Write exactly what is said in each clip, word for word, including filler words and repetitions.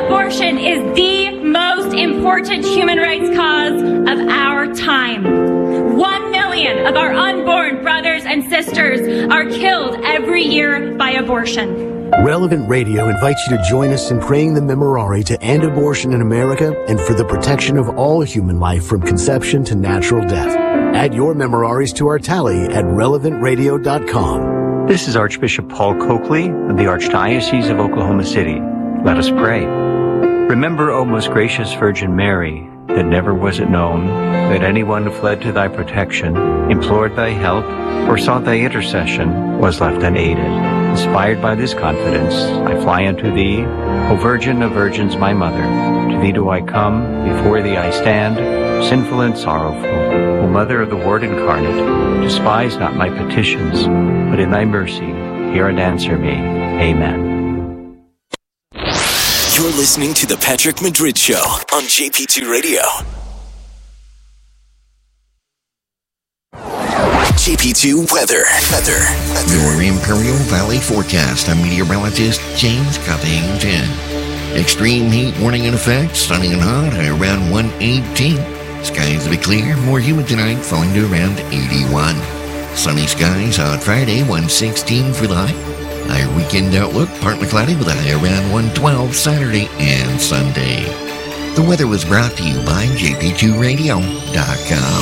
Abortion is the most important human rights cause of our time. One million of our unborn brothers and sisters are killed every year by abortion. Relevant Radio invites you to join us in praying the Memorare to end abortion in America and for the protection of all human life from conception to natural death. Add your Memoraries to our tally at relevant radio dot com. This is Archbishop Paul Coakley of the Archdiocese of Oklahoma City. Let us pray. Remember, O most gracious Virgin Mary, that never was it known that anyone who fled to thy protection, implored thy help, or sought thy intercession was left unaided. Inspired by this confidence, I fly unto thee, O Virgin of Virgins, my Mother. To thee do I come, before thee I stand, sinful and sorrowful. O Mother of the Word incarnate, despise not my petitions, but in thy mercy hear and answer me. Amen. You're listening to The Patrick Madrid Show on J P two Radio. J P two Weather. Weather. Your Imperial Valley forecast. I'm meteorologist James Covington. Extreme heat warning in effect. Sunny and hot, high around one eighteen. Skies will be clear, more humid tonight, falling to around eighty-one. Sunny skies on Friday, one sixteen for the high. Higher weekend outlook, partly cloudy with a high around one twelve Saturday and Sunday. The weather was brought to you by J P two radio dot com.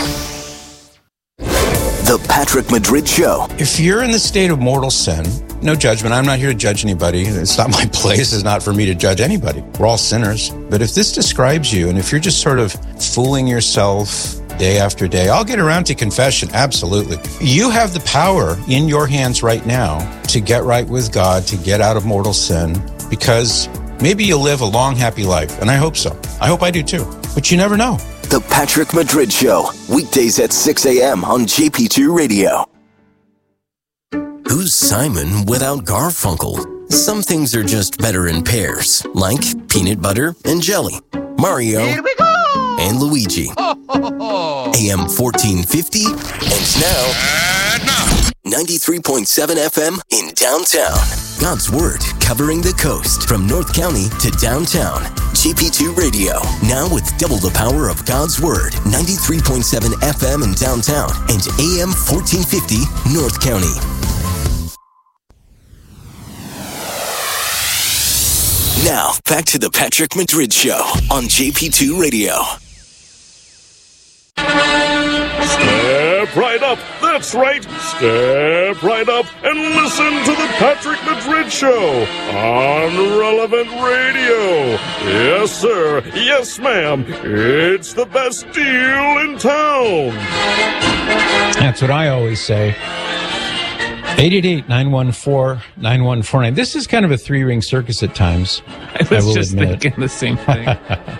The Patrick Madrid Show. If you're in the state of mortal sin, no judgment. I'm not here to judge anybody. It's not my place. It's not for me to judge anybody. We're all sinners. But if this describes you, and if you're just sort of fooling yourself day after day, I'll get around to confession. Absolutely. You have the power in your hands right now to get right with God, to get out of mortal sin, because maybe you'll live a long, happy life. And I hope so. I hope I do too. But you never know. The Patrick Madrid Show, weekdays at six a.m. on J P two Radio. Who's Simon without Garfunkel? Some things are just better in pairs, like peanut butter and jelly, Mario Here we go! And Luigi. A M fourteen fifty, and now, and now. ninety-three point seven F M in downtown. God's Word, covering the coast from North County to downtown. J P two Radio, now with double the power of God's Word. ninety-three point seven F M in downtown and A M fourteen fifty North County. Now, back to the Patrick Madrid Show on J P two Radio. Step right up. That's right. Step right up and listen to the Patrick Madrid Show on Relevant Radio. Yes, sir. Yes, ma'am. It's the best deal in town. That's what I always say. eight eight eight, nine one four, nine one four nine. This is kind of a three-ring circus at times. I was I just admit. thinking the same thing.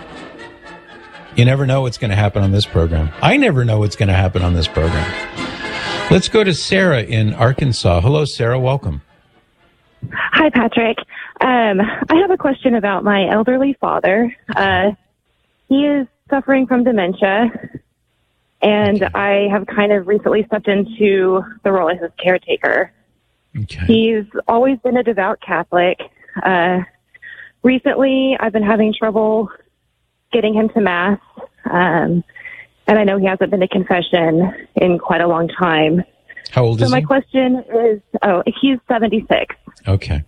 You never know what's going to happen on this program. I never know what's going to happen on this program. Let's go to Sarah in Arkansas. Hello, Sarah. Welcome. Hi, Patrick. Um, I have a question about my elderly father. Uh, he is suffering from dementia, and okay. I have kind of recently stepped into the role as his caretaker. Okay. He's always been a devout Catholic. Uh, recently, I've been having trouble getting him to Mass, um, and I know he hasn't been to confession in quite a long time. How old so is my he? question is, oh, he's seventy-six. Okay.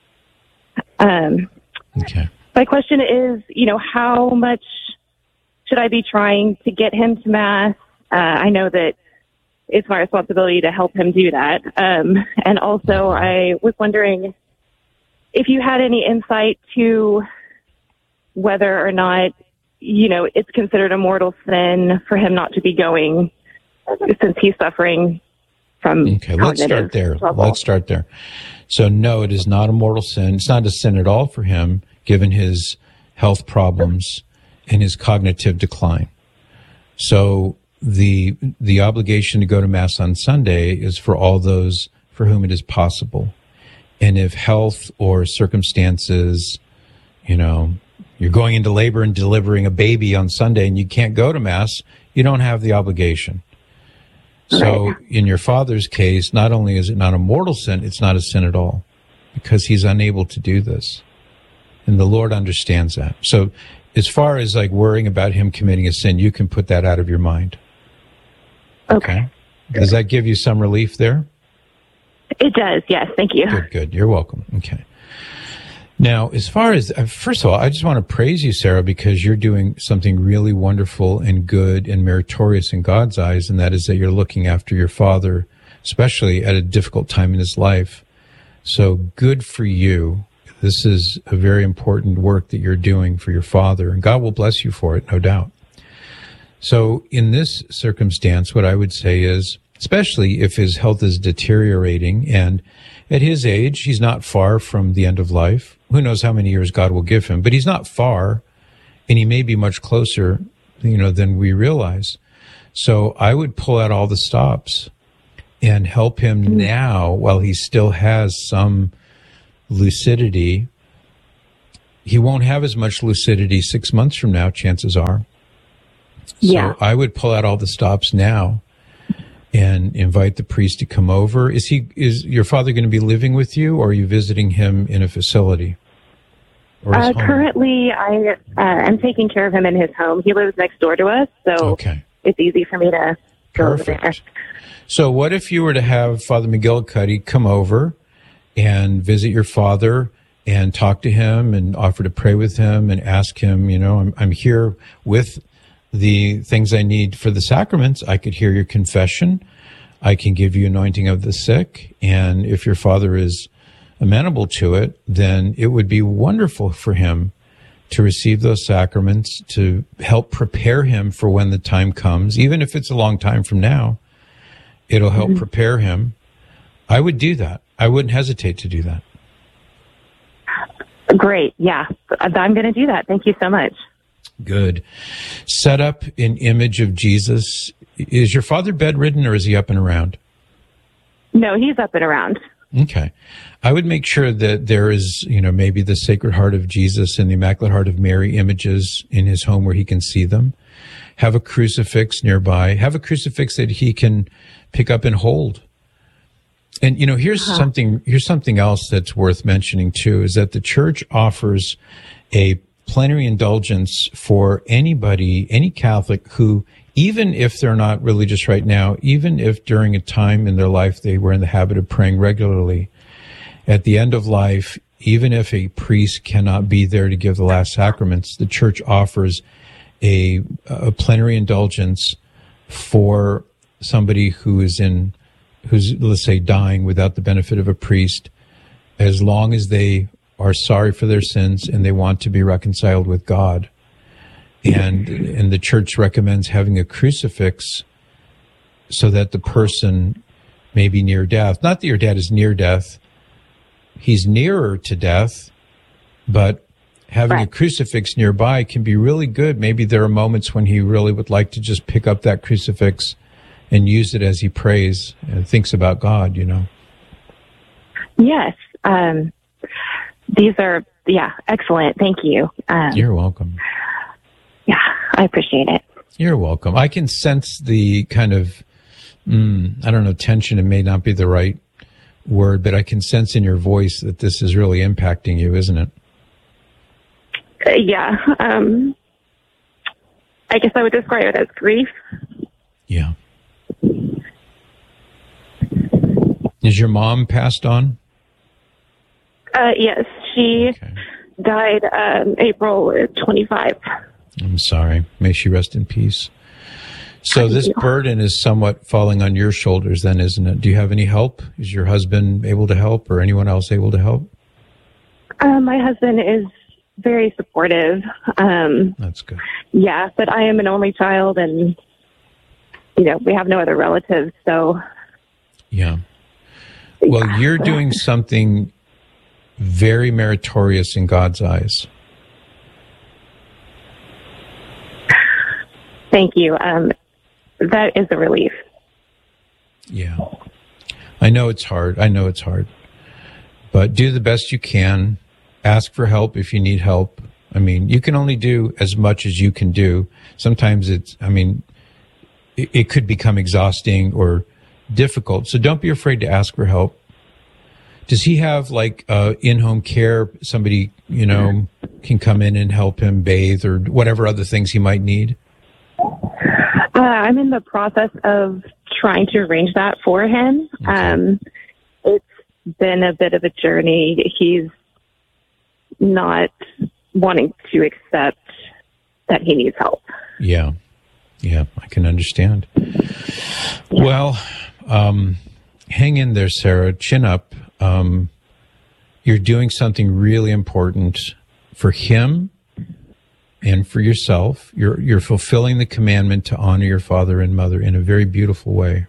Um, okay. My question is, you know, how much should I be trying to get him to Mass? Uh, I know that it's my responsibility to help him do that. Um, and also, I was wondering if you had any insight to whether or not, you know, it's considered a mortal sin for him not to be going since he's suffering from Okay, let's start there. trouble. Let's start there. So, no, it is not a mortal sin. It's not a sin at all for him, given his health problems and his cognitive decline. So, the the obligation to go to Mass on Sunday is for all those for whom it is possible. And if health or circumstances, you know, you're going into labor and delivering a baby on Sunday and you can't go to Mass, you don't have the obligation. So right. In your father's case, not only is it not a mortal sin, it's not a sin at all because he's unable to do this. And the Lord understands that. So as far as like worrying about him committing a sin, you can put that out of your mind. Okay. Okay. Does that give you some relief there? It does, yes. Thank you. Good, good. You're welcome. Okay. Now, as far as, uh, first of all, I just want to praise you, Sarah, because you're doing something really wonderful and good and meritorious in God's eyes, and that is that you're looking after your father, especially at a difficult time in his life. So good for you. This is a very important work that you're doing for your father, and God will bless you for it, no doubt. So in this circumstance, what I would say is, especially if his health is deteriorating, and at his age, he's not far from the end of life. Who knows how many years God will give him, but he's not far, and he may be much closer, you know, than we realize. So I would pull out all the stops and help him now while he still has some lucidity. He won't have as much lucidity six months from now, chances are. So yeah. I would pull out all the stops now and invite the priest to come over. Is he, is your father going to be living with you, or are you visiting him in a facility? Or his Uh, home? currently, I uh, am taking care of him in his home. He lives next door to us, so Okay. it's easy for me to go over there. Perfect. So what if you were to have Father McGillicuddy come over and visit your father and talk to him and offer to pray with him and ask him, you know, I'm, I'm here with the things I need for the sacraments. I could hear your confession. I can give you anointing of the sick. And if your father is amenable to it, then it would be wonderful for him to receive those sacraments, to help prepare him for when the time comes. Even if it's a long time from now, it'll help mm-hmm. prepare him. I would do that. I wouldn't hesitate to do that. Great. Yeah, I'm going to do that. Thank you so much. Good. Set up an image of Jesus. Is your father bedridden, or is he up and around? No, he's up and around. Okay. I would make sure that there is, you know, maybe the Sacred Heart of Jesus and the Immaculate Heart of Mary images in his home where he can see them. Have a crucifix nearby. Have a crucifix that he can pick up and hold. And, you know, here's uh-huh. something, here's something else that's worth mentioning too, is that the church offers a plenary indulgence for anybody, any Catholic who, even if they're not religious right now, even if during a time in their life they were in the habit of praying regularly, at the end of life, even if a priest cannot be there to give the last sacraments, the church offers a, a plenary indulgence for somebody who is in, who's, let's say, dying without the benefit of a priest, as long as they are sorry for their sins and they want to be reconciled with God. And, and the church recommends having a crucifix so that the person may be near death. Not that your dad is near death. He's nearer to death, but having right. a crucifix nearby can be really good. Maybe there are moments when he really would like to just pick up that crucifix and use it as he prays and thinks about God, you know. Yes. Um, these are, yeah, excellent. Thank you. Um, You're welcome. Yeah, I appreciate it. You're welcome. I can sense the kind of, mm, I don't know, tension. It may not be the right word, but I can sense in your voice that this is really impacting you, isn't it? Uh, yeah. Um, I guess I would describe it as grief. Yeah. Is your mom passed on? Uh, yes, she okay. died um, April twenty-fifth. I'm sorry. May she rest in peace. So Thank this you. burden is somewhat falling on your shoulders then, isn't it? Do you have any help? Is your husband able to help, or anyone else able to help? Uh, my husband is very supportive. Um, That's good. Yeah, but I am an only child, and, you know, we have no other relatives, so... Yeah. Well, yeah. you're doing something very meritorious in God's eyes. Thank you. Um, that is a relief. Yeah. I know it's hard. I know it's hard. But do the best you can. Ask for help if you need help. I mean, you can only do as much as you can do. Sometimes it's, I mean, it, it could become exhausting or difficult. So don't be afraid to ask for help. Does he have like uh, in-home care? Somebody, you know, can come in and help him bathe or whatever other things he might need? Uh, I'm in the process of trying to arrange that for him. Okay. Um, it's been a bit of a journey. He's not wanting to accept that he needs help. Yeah. Yeah, I can understand. Yeah. Well, um, hang in there, Sarah. Chin up. Um, you're doing something really important for him and for yourself. You're you're fulfilling the commandment to honor your father and mother in a very beautiful way.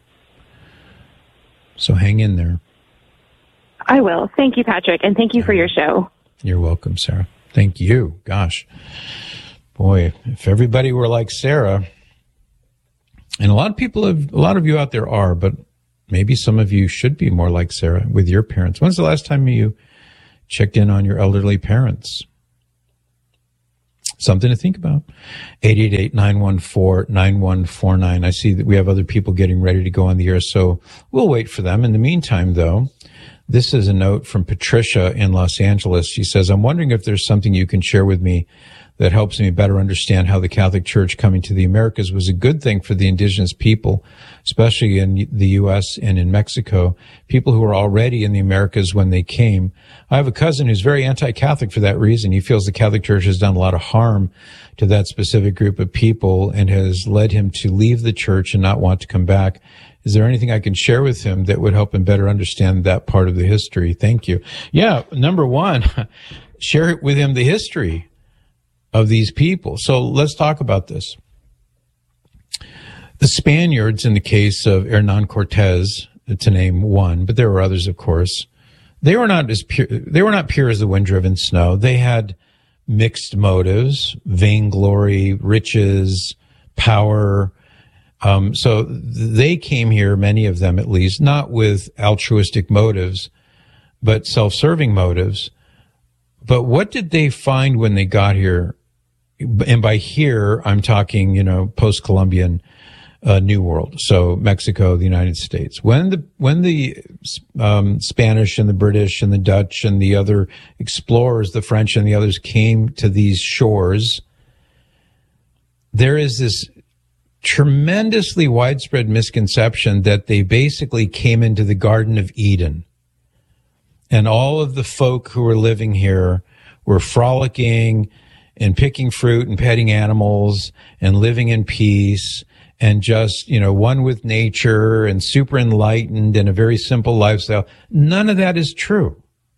So hang in there. I will. Thank you, Patrick, and thank you for your show. You're welcome, Sarah. Thank you. Gosh. Boy, if everybody were like Sarah, and a lot of people have, a lot of you out there are, but maybe some of you should be more like Sarah with your parents. When's the last time you checked in on your elderly parents? Something to think about. eight eight eight, nine one four, nine one four nine. I see that we have other people getting ready to go on the air, so we'll wait for them. In the meantime, though, this is a note from Patricia in Los Angeles. She says, I'm wondering if there's something you can share with me that helps me better understand how the Catholic Church coming to the Americas was a good thing for the indigenous people, especially in the U S and in Mexico, people who were already in the Americas when they came. I have a cousin who's very anti-Catholic for that reason. He feels the Catholic Church has done a lot of harm to that specific group of people and has led him to leave the church and not want to come back. Is there anything I can share with him that would help him better understand that part of the history? Thank you. Yeah, number one, share with him the history of these people. So let's talk about this. The Spaniards, in the case of Hernan Cortez, to name one, but there were others, of course, they were not as pure, they were not pure as the wind-driven snow. They had mixed motives, vainglory, riches, power. Um, so they came here, many of them at least, not with altruistic motives, but self-serving motives. But what did they find when they got here? And by here, I'm talking, you know, post-Columbian uh, New World. So Mexico, the United States. When the, when the um, Spanish and the British and the Dutch and the other explorers, the French and the others came to these shores, there is this tremendously widespread misconception that they basically came into the Garden of Eden. And all of the folk who were living here were frolicking and picking fruit and petting animals and living in peace and just, you know, one with nature and super enlightened and a very simple lifestyle. None of that is true.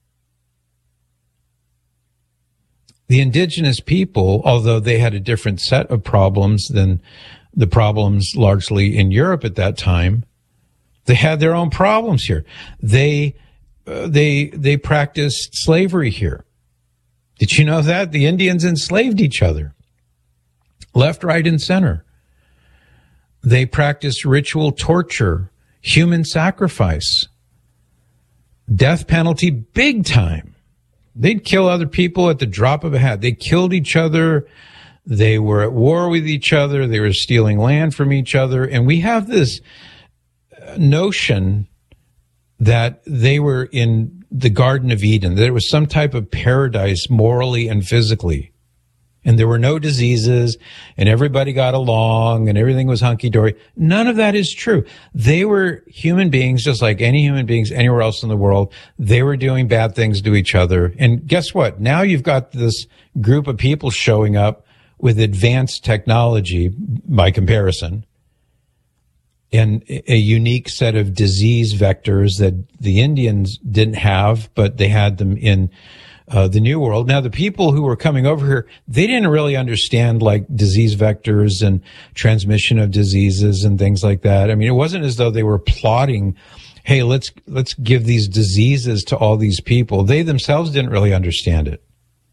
The indigenous people, although they had a different set of problems than the problems largely in Europe at that time, they had their own problems here. They Uh, they they practiced slavery here. Did you know that? The Indians enslaved each other, left, right, and center. They practiced ritual torture, human sacrifice, death penalty, big time. They'd kill other people at the drop of a hat. They killed each other. They were at war with each other. They were stealing land from each other. And we have this notion that they were in the Garden of Eden, that it was some type of paradise morally and physically. And there were no diseases, and everybody got along, and everything was hunky-dory. None of that is true. They were human beings, just like any human beings anywhere else in the world. They were doing bad things to each other. And guess what? Now you've got this group of people showing up with advanced technology, by comparison, and a unique set of disease vectors that the Indians didn't have, but they had them in uh, the New World. Now, the people who were coming over here, they didn't really understand like disease vectors and transmission of diseases and things like that. I mean, it wasn't as though they were plotting, hey, let's let's give these diseases to all these people. They themselves didn't really understand it.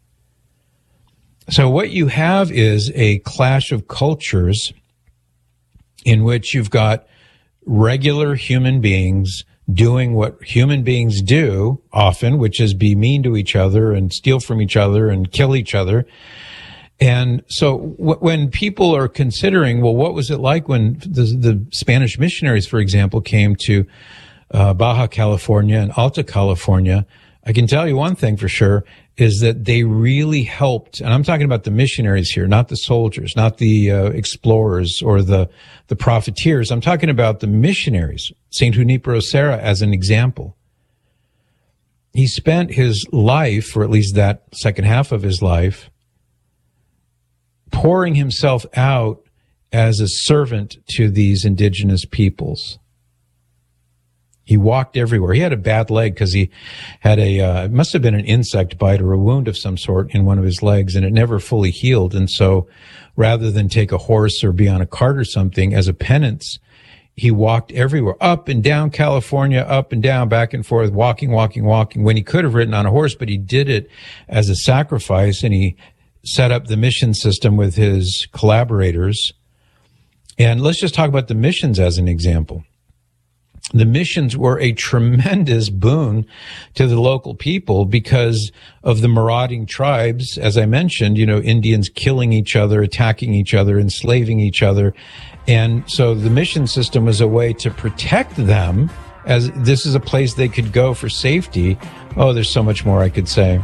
So what you have is a clash of cultures in which you've got regular human beings doing what human beings do often, which is be mean to each other and steal from each other and kill each other. And so w- when people are considering, well, what was it like when the, the Spanish missionaries, for example, came to uh, Baja California and Alta California, I can tell you one thing for sure, is that they really helped, and I'm talking about the missionaries here, not the soldiers, not the uh, explorers or the the profiteers. I'm talking about the missionaries. Saint Junipero Serra as an example. He spent his life, or at least that second half of his life, pouring himself out as a servant to these indigenous peoples. He walked everywhere. He had a bad leg because he had a, uh, it must have been an insect bite or a wound of some sort in one of his legs, and it never fully healed. And so rather than take a horse or be on a cart or something as a penance, he walked everywhere, up and down California, up and down, back and forth, walking, walking, walking, when he could have ridden on a horse, but he did it as a sacrifice, and he set up the mission system with his collaborators. And let's just talk about the missions as an example. The missions were a tremendous boon to the local people because of the marauding tribes. As I mentioned, you know, Indians killing each other, attacking each other, enslaving each other. And so the mission system was a way to protect them, as this is a place they could go for safety. Oh, there's so much more I could say.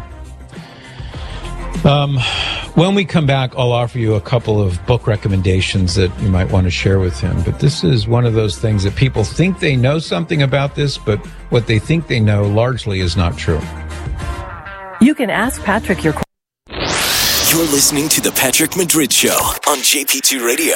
Um, when we come back, I'll offer you a couple of book recommendations that you might want to share with him. But this is one of those things that people think they know something about this, but what they think they know largely is not true. You can ask Patrick your questions. You're listening to The Patrick Madrid Show on J P two Radio.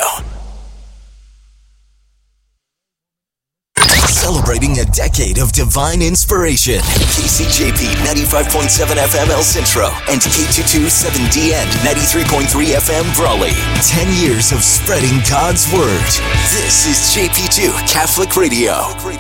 Celebrating a decade of divine inspiration. K C J P ninety-five point seven F M El Centro and K two two seven D N ninety-three point three F M Brawley. Ten years of spreading God's Word. This is J P two Catholic Radio.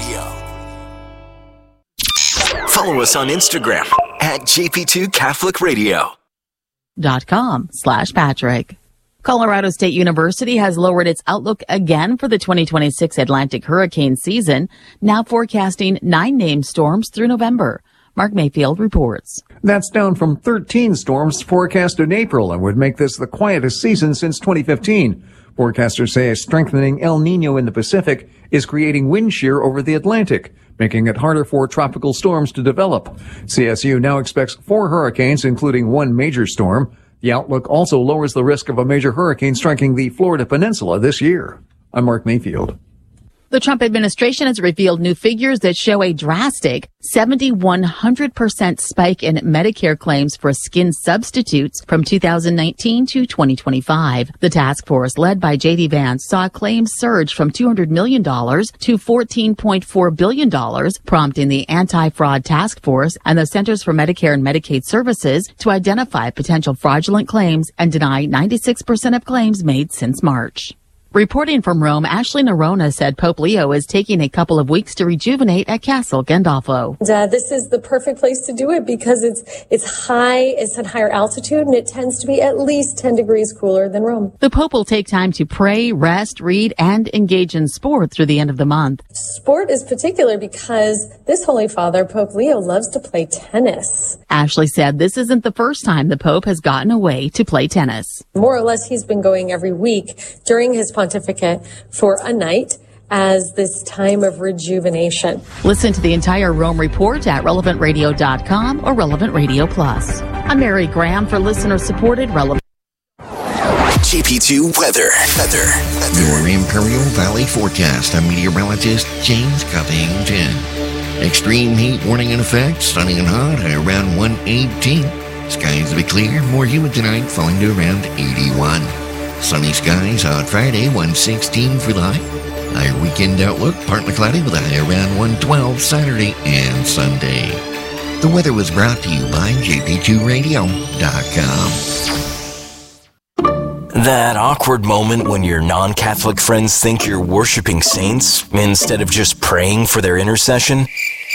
Follow us on Instagram at J P two Catholic Radio. Dot com slash Patrick. Colorado State University has lowered its outlook again for the twenty twenty-six Atlantic hurricane season, now forecasting nine named storms through November. Mark Mayfield reports. That's down from thirteen storms forecast in April and would make this the quietest season since twenty fifteen. Forecasters say a strengthening El Nino in the Pacific is creating wind shear over the Atlantic, making it harder for tropical storms to develop. C S U now expects four hurricanes, including one major storm. The outlook also lowers the risk of a major hurricane striking the Florida Peninsula this year. I'm Mark Mayfield. The Trump administration has revealed new figures that show a drastic seven thousand one hundred percent spike in Medicare claims for skin substitutes from two thousand nineteen to twenty twenty-five. The task force, led by J D Vance, saw claims surge from two hundred million dollars to fourteen point four billion dollars, prompting the Anti-Fraud Task Force and the Centers for Medicare and Medicaid Services to identify potential fraudulent claims and deny ninety-six percent of claims made since March. Reporting from Rome, Ashley Nerona said Pope Leo is taking a couple of weeks to rejuvenate at Castle Gandolfo. And, uh, this is the perfect place to do it because it's it's high, it's at higher altitude, and it tends to be at least ten degrees cooler than Rome. The Pope will take time to pray, rest, read, and engage in sport through the end of the month. Sport is particular because this Holy Father, Pope Leo, loves to play tennis. Ashley said this isn't the first time the Pope has gotten away to play tennis. More or less, he's been going every week during his pontificate for a night as this time of rejuvenation. Listen to the entire Rome Report at relevant radio dot com or Relevant Radio Plus. I'm Mary Graham for listener-supported Relevant. J P two Weather. Weather. Your Imperial Valley forecast. I'm meteorologist James Covington. Extreme heat warning in effect, sunny and hot, around one eighteen. Skies will be clear, more humid tonight, falling to around eighty-one. Sunny skies on Friday, one sixteen for the high. Higher weekend outlook, partly cloudy with a high around one twelve Saturday and Sunday. The weather was brought to you by J P two radio dot com. That awkward moment when your non-Catholic friends think you're worshiping saints instead of just praying for their intercession?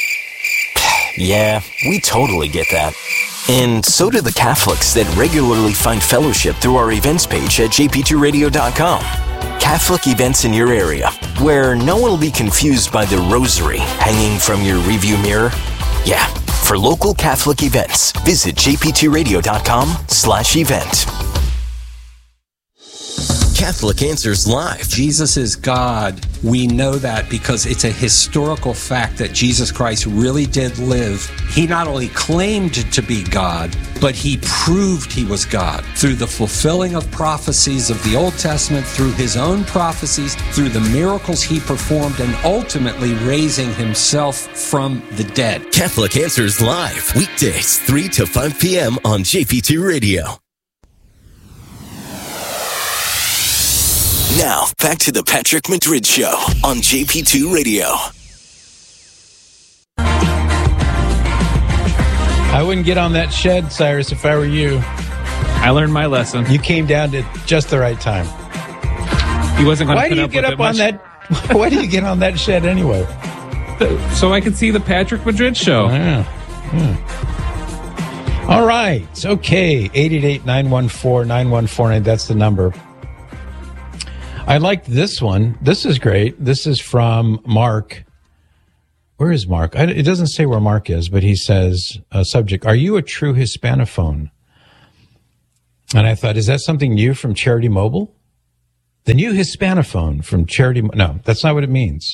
Yeah, we totally get that. And so do the Catholics that regularly find fellowship through our events page at J P two radio dot com. Catholic events in your area, where no one will be confused by the rosary hanging from your review mirror. Yeah, for local Catholic events, visit J P two radio dot com slash event. Catholic Answers Live. Jesus is God. We know that because it's a historical fact that Jesus Christ really did live. He not only claimed to be God, but he proved he was God through the fulfilling of prophecies of the Old Testament, through his own prophecies, through the miracles he performed, and ultimately raising himself from the dead. Catholic Answers Live, weekdays, three to five p.m. on J P two Radio. Now, back to the Patrick Madrid Show on J P two Radio. I wouldn't get on that shed, Cyrus, if I were you. I learned my lesson. You came down at just the right time. He wasn't going to Why put do you up get with up it on much. that? Why do you get on that shed anyway? So I can see the Patrick Madrid Show. Yeah. yeah. All right. Okay. eight eight eight, nine one four, nine one four nine. That's the number. I liked this one. This is great. This is from Mark. Where is Mark? I, it doesn't say where Mark is, but he says, uh, subject, are you a true Hispanophone? And I thought, is that something new from Charity Mobile? The new Hispanophone from Charity. No, that's not what it means.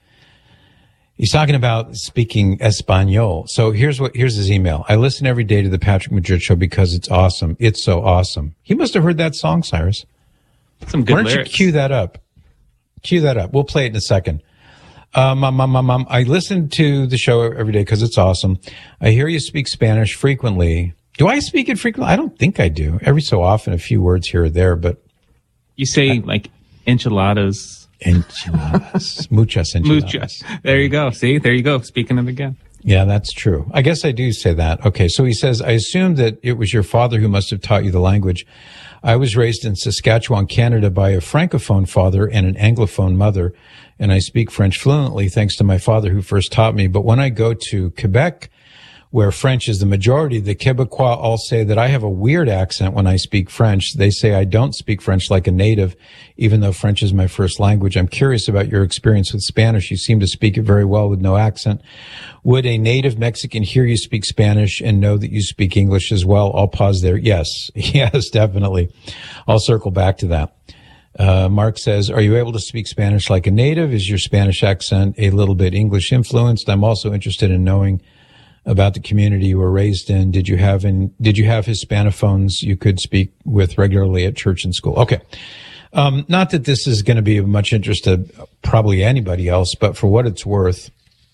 He's talking about speaking Espanol. So here's what, here's his email. I listen every day to the Patrick Madrid Show because it's awesome. It's so awesome. He must have heard that song, Cyrus. Some good Why don't lyrics. you cue that up? Cue that up. We'll play it in a second. Um, um, um, um, um, I listen to the show every day because it's awesome. I hear you speak Spanish frequently. Do I speak it frequently? I don't think I do. Every so often, a few words here or there, but You say I, like enchiladas. Enchiladas. Muchas enchiladas. Muchas. There you go. See, there you go. Speaking it again. Yeah, that's true. I guess I do say that. Okay, so he says, I assume that it was your father who must have taught you the language. I was raised in Saskatchewan, Canada by a Francophone father and an Anglophone mother, and I speak French fluently thanks to my father who first taught me. But when I go to Quebec, where French is the majority, the Quebecois all say that I have a weird accent when I speak French. They say I don't speak French like a native, even though French is my first language. I'm curious about your experience with Spanish. You seem to speak it very well with no accent. Would a native Mexican hear you speak Spanish and know that you speak English as well? I'll pause there. Yes. Yes, definitely. I'll circle back to that. Uh, Mark says, are you able to speak Spanish like a native? Is your Spanish accent a little bit English influenced? I'm also interested in knowing about the community you were raised in. Did you have in, did you have Hispanophones you could speak with regularly at church and school? Okay. Um, not that this is going to be of much interest to probably anybody else, but for what it's worth,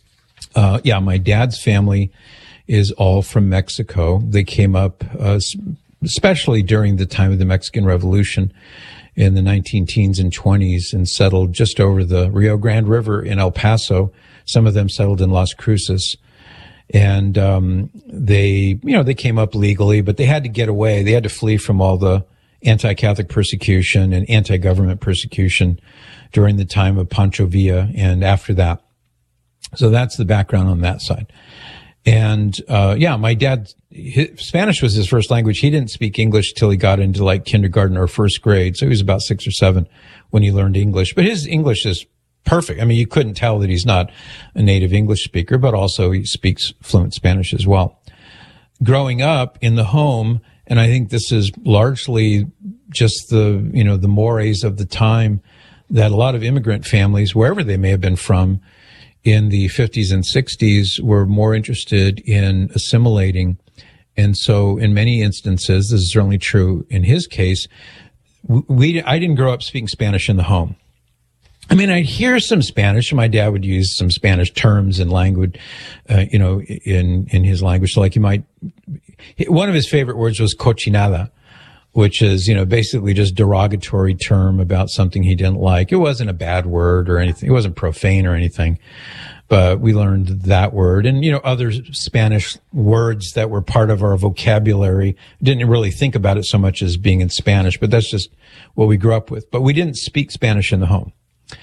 uh, yeah, my dad's family is all from Mexico. They came up, uh, especially during the time of the Mexican Revolution in the nineteen teens and twenties, and settled just over the Rio Grande River in El Paso. Some of them settled in Las Cruces. And, um, they, you know, they came up legally, but they had to get away. They had to flee from all the anti-Catholic persecution and anti-government persecution during the time of Pancho Villa and after that. So that's the background on that side. And, uh, yeah, my dad, his, Spanish was his first language. He didn't speak English till he got into like kindergarten or first grade. So he was about six or seven when he learned English, but his English is perfect. I mean, you couldn't tell that he's not a native English speaker, but also he speaks fluent Spanish as well. Growing up in the home, and I think this is largely just the, you know, the mores of the time that a lot of immigrant families, wherever they may have been from in the fifties and sixties, were more interested in assimilating. And so in many instances, this is certainly true in his case, we, I didn't grow up speaking Spanish in the home. I mean, I'd hear some Spanish, and my dad would use some Spanish terms and language, uh, you know, in, in his language. So like you might, one of his favorite words was cochinada, which is, you know, basically just derogatory term about something he didn't like. It wasn't a bad word or anything. It wasn't profane or anything, but we learned that word and, you know, other Spanish words that were part of our vocabulary. Didn't really think about it so much as being in Spanish, but that's just what we grew up with. But we didn't speak Spanish in the home.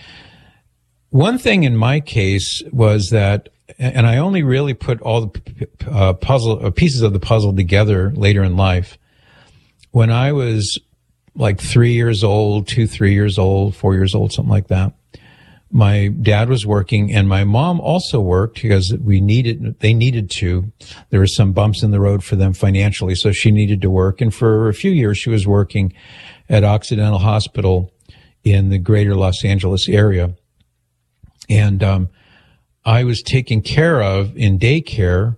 One thing in my case was that, and I only really put all the uh, puzzle uh, pieces of the puzzle together later in life. When I was like three years old, two, three years old, four years old, something like that, my dad was working and my mom also worked because we needed, they needed to. There were some bumps in the road for them financially, so she needed to work. And for a few years, she was working at Occidental Hospital in the greater Los Angeles area. And um, I was taken care of in daycare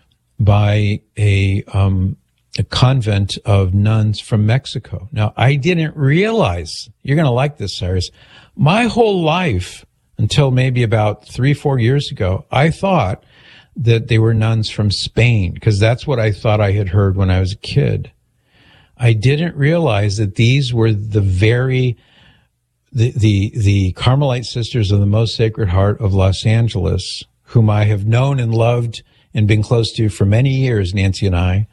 by a, um, a convent of nuns from Mexico. Now, I didn't realize, you're going to like this, Cyrus, my whole life, until maybe about three, four years ago, I thought that they were nuns from Spain, because that's what I thought I had heard when I was a kid. I didn't realize that these were the very, the, the, the Carmelite Sisters of the Most Sacred Heart of Los Angeles, whom I have known and loved and been close to for many years, Nancy and I.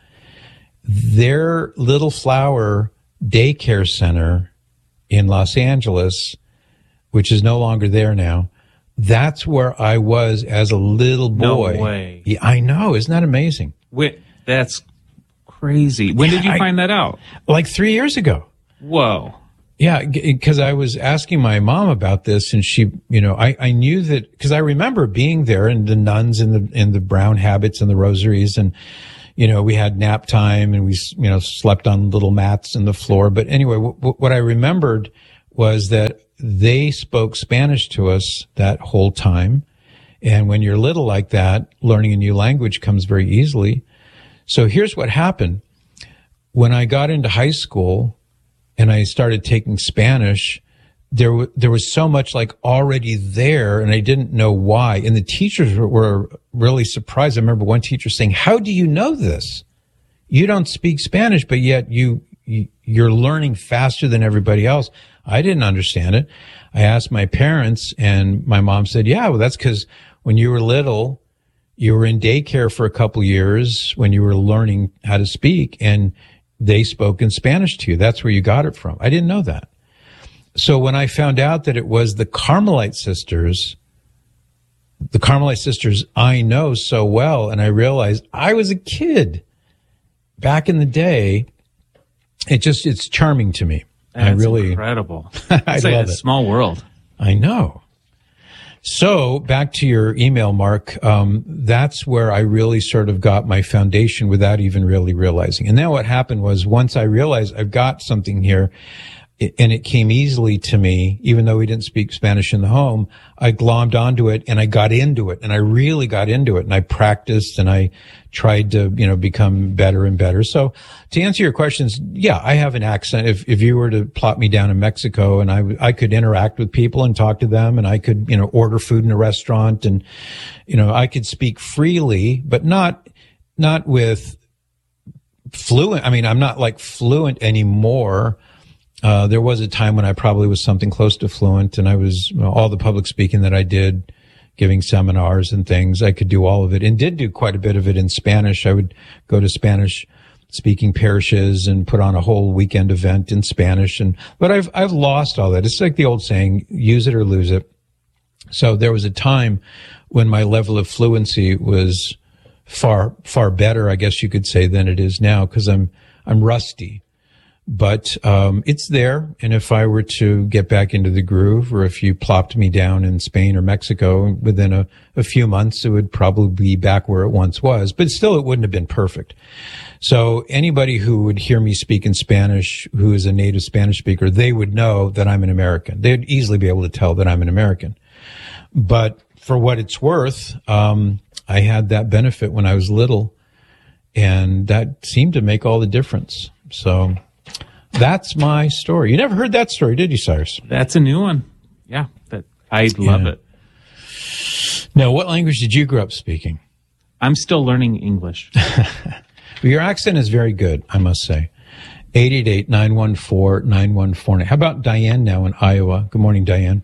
Their Little Flower daycare center in Los Angeles, which is no longer there now, that's where I was as a little boy. No way. Yeah, I know. Isn't that amazing? Wait, that's crazy. When Yeah, did you I- find that out? Like three years ago. Whoa. Yeah, because I was asking my mom about this, and she, you know, I, I knew that, because I remember being there, and the nuns in the in the brown habits and the rosaries, and you know, we had nap time, and we, you know, slept on little mats in the floor. But anyway, w- w- what I remembered was that they spoke Spanish to us that whole time, and when you're little like that, learning a new language comes very easily. So here's what happened: when I got into high school and I started taking Spanish, there w- there was so much like already there, and I didn't know why. And the teachers were, were really surprised. I remember one teacher saying, "How do you know this? You don't speak Spanish, but yet you, you you're learning faster than everybody else." I didn't understand it. I asked my parents, and my mom said, "Yeah, well, that's because when you were little, you were in daycare for a couple years when you were learning how to speak, and they spoke in Spanish to you. That's where you got it from." I didn't know that. So when I found out that it was the Carmelite sisters, the Carmelite sisters I know so well, and I realized I was a kid back in the day, it just, it's charming to me. That's I really, incredible. I It's like love a it. small world. I know. So back to your email, Mark, um, that's where I really sort of got my foundation without even really realizing. And then what happened was, once I realized I've got something here, it, and it came easily to me, even though we didn't speak Spanish in the home, I glommed onto it and I got into it, and I really got into it, and I practiced and I tried to, you know, become better and better. So to answer your questions, yeah, I have an accent. If, if you were to plot me down in Mexico, and I, w- I could interact with people and talk to them, and I could, you know, order food in a restaurant, and, you know, I could speak freely, but not, not with fluent. I mean, I'm not like fluent anymore. Uh, there was a time when I probably was something close to fluent, and I was, you know, all the public speaking that I did, giving seminars and things, I could do all of it, and did do quite a bit of it in Spanish. I would go to Spanish speaking parishes and put on a whole weekend event in Spanish. And, but I've, I've lost all that. It's like the old saying, use it or lose it. So there was a time when my level of fluency was far, far better, I guess you could say, than it is now, because I'm, I'm rusty. But um it's there, and if I were to get back into the groove, or if you plopped me down in Spain or Mexico, within a, a few months, it would probably be back where it once was. But still, it wouldn't have been perfect. So anybody who would hear me speak in Spanish, who is a native Spanish speaker, they would know that I'm an American. They'd easily be able to tell that I'm an American. But for what it's worth, um I had that benefit when I was little, and that seemed to make all the difference. So that's my story. You never heard that story, did you, Cyrus? That's a new one. Yeah, that I love Yeah. it. Now, what language did you grow up speaking? I'm still learning English. Your accent is very good, I must say. eight eight eight, nine one four, nine one four nine. How about Diane now in Iowa? Good morning, Diane.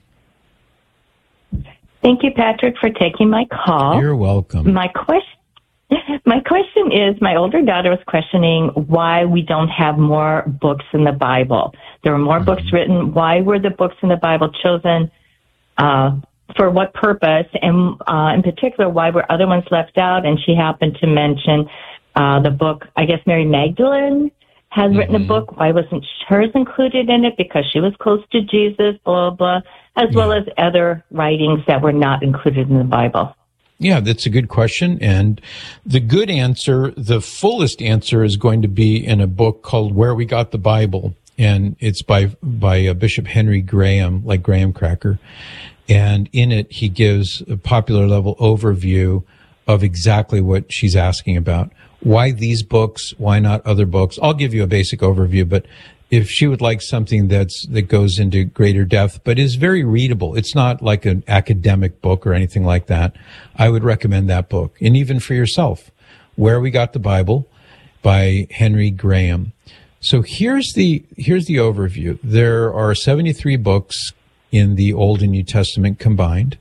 Thank you, Patrick, for taking my call. You're welcome. My question, my question is, my older daughter was questioning why we don't have more books in the Bible. There were more Mm-hmm. books written. Why were the books in the Bible chosen? Uh, for what purpose? And uh, in particular, why were other ones left out? And she happened to mention uh, the book, I guess Mary Magdalene has written a book. Why wasn't hers included in it? Because she was close to Jesus, blah, blah, as well as other writings that were not included in the Bible. Yeah, that's a good question. And the good answer, the fullest answer, is going to be in a book called Where We Got the Bible. and it's by by uh, Bishop Henry Graham, like Graham Cracker. And in it, he gives a popular level overview of exactly what she's asking about. Why these books? Why not other books? I'll give you a basic overview, but if she would like something that's that goes into greater depth, but is very readable, it's not like an academic book or anything like that, I would recommend that book. And even for yourself, Where We Got the Bible by Henry Graham. So here's the here's the overview. There are seventy-three books in the Old and New Testament combined.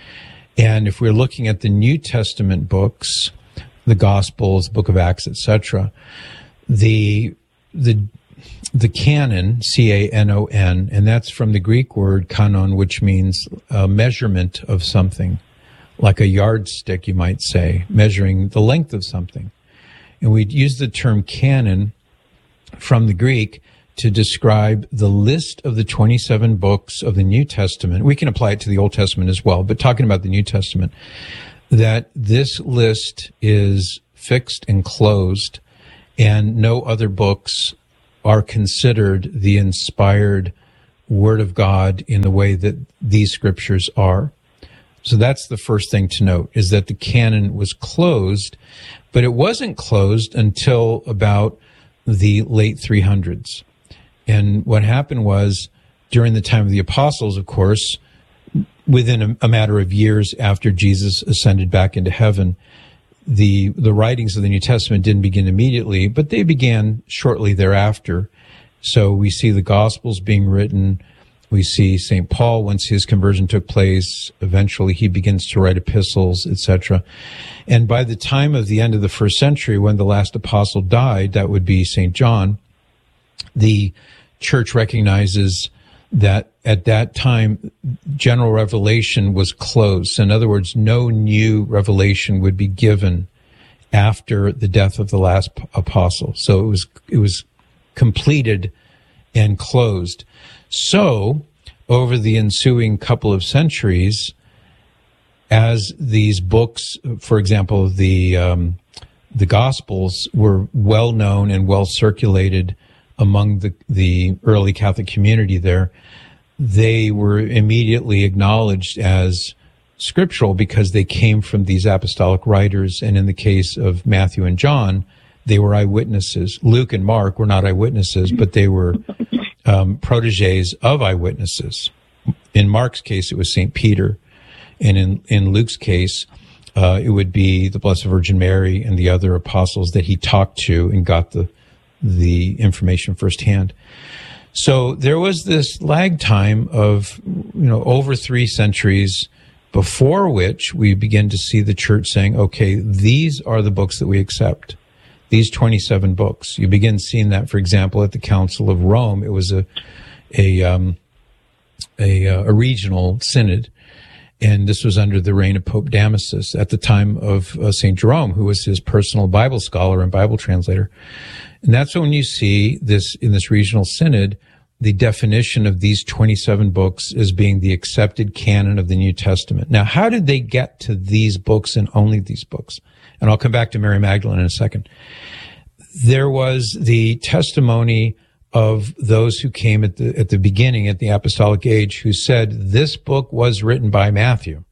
And if we're looking at the New Testament books, the Gospels, Book of Acts, et cetera, the the the canon, C A N O N, and that's from the Greek word kanon, which means a measurement of something, like a yardstick, you might say, measuring the length of something. And we'd use the term canon from the Greek to describe the list of the twenty-seven books of the New Testament. We can apply it to the Old Testament as well, but talking about the New Testament, that this list is fixed and closed, and no other books are considered the inspired Word of God in the way that these scriptures are. So that's the first thing to note, is that the canon was closed, but it wasn't closed until about the late three hundreds. And what happened was, during the time of the apostles, of course, within a, a matter of years after Jesus ascended back into heaven, the the writings of the New Testament didn't begin immediately, but they began shortly thereafter. So we see the Gospels being written. We see Saint Paul, once his conversion took place, eventually he begins to write epistles, et cetera. And by the time of the end of the first century, when the last apostle died, that would be Saint John, the church recognizes that at that time, general revelation was closed. In other words, no new revelation would be given after the death of the last apostle. So it was, it was completed and closed. So over the ensuing couple of centuries, as these books, for example, the, um, the Gospels were well known and well circulated among the, the early Catholic community there, they were immediately acknowledged as scriptural because they came from these apostolic writers. And in the case of Matthew and John, they were eyewitnesses. Luke and Mark were not eyewitnesses, but they were um, proteges of eyewitnesses. In Mark's case, it was Saint Peter. And in, in Luke's case, uh, it would be the Blessed Virgin Mary and the other apostles that he talked to and got the the information firsthand. So there was this lag time of, you know, over three centuries before which we begin to see the church saying, okay, these are the books that we accept. These twenty-seven books. You begin seeing that, for example, at the Council of Rome. It was a, a, um, a, uh, a regional synod. And this was under the reign of Pope Damasus at the time of uh, Saint Jerome, who was his personal Bible scholar and Bible translator. And that's when you see this, in this regional synod, the definition of these twenty-seven books as being the accepted canon of the New Testament. Now, how did they get to these books and only these books? And I'll come back to Mary Magdalene in a second. There was the testimony of those who came at the, at the beginning, at the apostolic age, who said, this book was written by Matthew.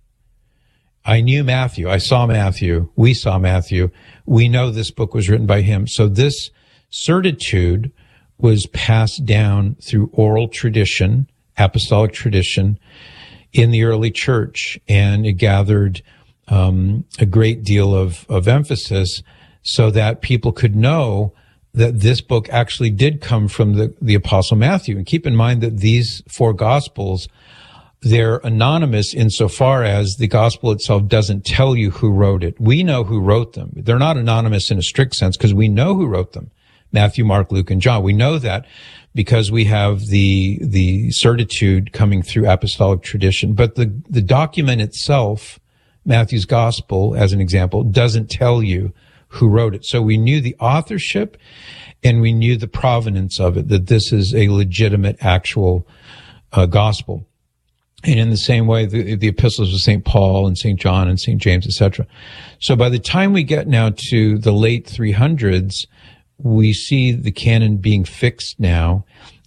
I knew Matthew. I saw Matthew. We saw Matthew. We know this book was written by him. So this certitude was passed down through oral tradition, apostolic tradition, in the early church, and it gathered um, a great deal of, of emphasis so that people could know that this book actually did come from the, the Apostle Matthew. And keep in mind that these four Gospels, they're anonymous insofar as the Gospel itself doesn't tell you who wrote it. We know who wrote them. They're not anonymous in a strict sense because we know who wrote them. Matthew, Mark, Luke, and John. We know that because we have the the certitude coming through apostolic tradition. But the, the document itself, Matthew's Gospel, as an example, doesn't tell you who wrote it. So we knew the authorship and we knew the provenance of it, that this is a legitimate, actual uh, gospel. And in the same way, the, the epistles of Saint Paul and Saint John and Saint James, et cetera. So by the time we get now to the late three hundreds, we see the canon being fixed now.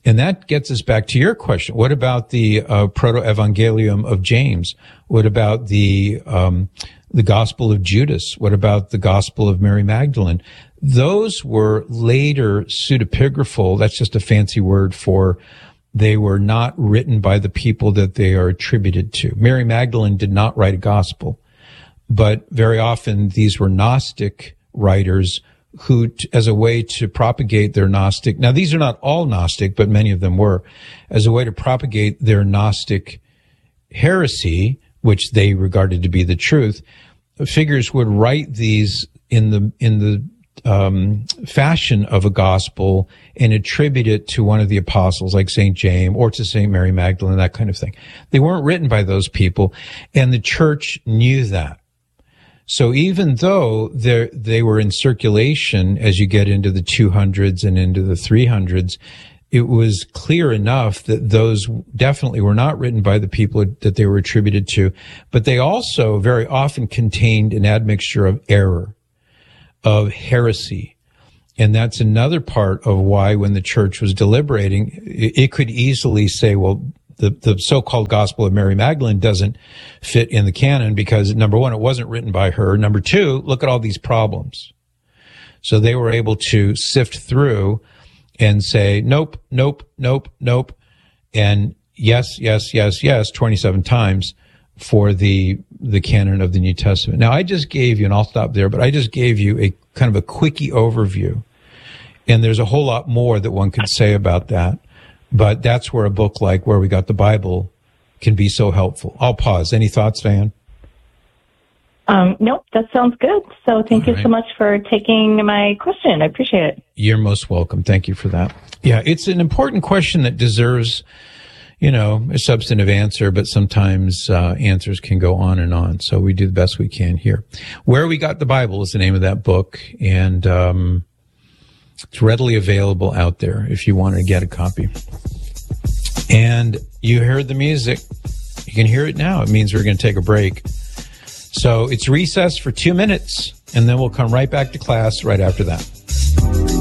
And that gets us back to your question. What about the uh, Proto-Evangelium of James? What about the um, the Gospel of Judas? What about the Gospel of Mary Magdalene? Those were later pseudepigraphal. That's just a fancy word for they were not written by the people that they are attributed to. Mary Magdalene did not write a gospel, but very often these were Gnostic writers who, as a way to propagate their Gnostic, now these are not all Gnostic, but many of them were, as a way to propagate their Gnostic heresy, which they regarded to be the truth, figures would write these in the, in the, um, fashion of a gospel and attribute it to one of the apostles, like Saint James or to Saint Mary Magdalene, that kind of thing. They weren't written by those people, and the church knew that. So even though they were in circulation as you get into the two hundreds and into the three hundreds, it was clear enough that those definitely were not written by the people that they were attributed to. But they also very often contained an admixture of error, of heresy. And that's another part of why when the church was deliberating, it could easily say, well, The, the so-called Gospel of Mary Magdalene doesn't fit in the canon because, number one, it wasn't written by her. Number two, look at all these problems. So they were able to sift through and say, nope, nope, nope, nope, and yes, yes, yes, yes, twenty-seven times for the the canon of the New Testament. Now, I just gave you, and I'll stop there, but I just gave you a kind of a quickie overview, and there's a whole lot more that one could say about that. But that's where a book like Where We Got the Bible can be so helpful. I'll pause. Any thoughts, Diane? Um, nope, that sounds good. So thank All you right. so much for taking my question. I appreciate it. You're most welcome. Thank you for that. Yeah, it's an important question that deserves, you know, a substantive answer, but sometimes uh, answers can go on and on. So we do the best we can here. Where We Got the Bible is the name of that book, and um it's readily available out there if you want to get a copy. And you heard the music. You can hear it now. It means we're going to take a break. So it's recess for two minutes, and then we'll come right back to class right after that.